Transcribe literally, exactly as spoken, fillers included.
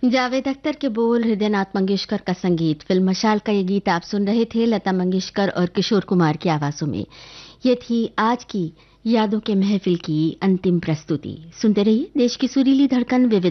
जावेद अख्तर के बोल, हृदयनाथ मंगेशकर का संगीत, फिल्म मशाल का ये गीत आप सुन रहे थे लता मंगेशकर और किशोर कुमार की आवाजों में। ये थी आज की यादों के महफिल की अंतिम प्रस्तुति। सुनते रहिए देश की सुरीली धड़कन विविध